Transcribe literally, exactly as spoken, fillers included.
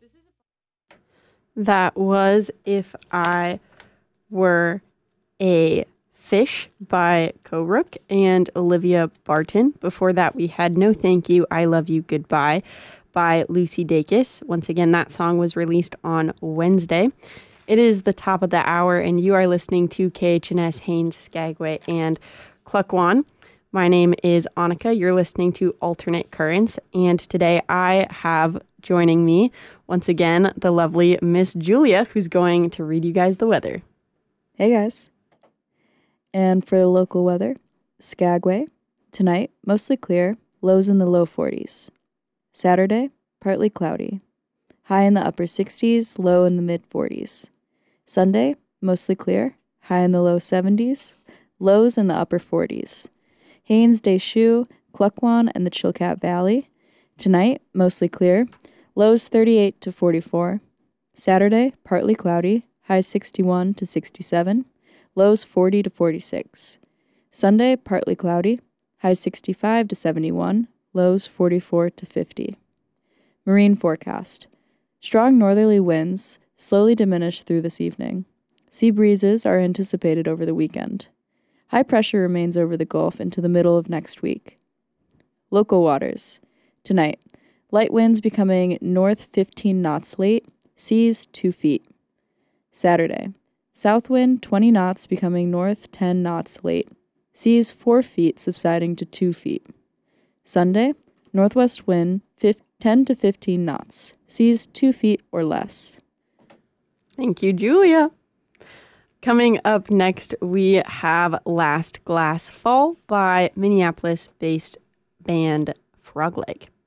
That was If I Were a Fish by Coruck and Olivia Barton. Before that, we had No Thank You, I Love You, Goodbye by Lucy Dacus. Once again, that song was released on Wednesday. It is the top of the hour, and you are listening to K H N S Haines, Skagway, and Cluckwan. My name is Annika. You're listening to Alternate Currents, and today I have joining me, once again, the lovely Miss Julia, who's going to read you guys the weather. Hey, guys. And for the local weather, Skagway, tonight, mostly clear, lows in the low forties. Saturday, partly cloudy. High in the upper sixties, low in the mid forties. Sunday, mostly clear, high in the low seventies, lows in the upper forties. Haines, Deschutes, Cluckwan, and the Chilkat Valley. Tonight, mostly clear, lows thirty-eight to forty-four. Saturday, partly cloudy, highs sixty-one to sixty-seven, lows forty to forty-six. Sunday, partly cloudy, highs sixty-five to seventy-one, lows forty-four to fifty. Marine forecast. Strong northerly winds slowly diminish through this evening. Sea breezes are anticipated over the weekend. High pressure remains over the Gulf into the middle of next week. Local waters. Tonight, light winds becoming north fifteen knots late, seas two feet. Saturday, south wind twenty knots becoming north ten knots late, seas four feet subsiding to two feet. Sunday, northwest wind ten to fifteen knots, seas two feet or less. Thank you, Julia. Coming up next, we have Last Glass Fall by Minneapolis-based band Frog Leg.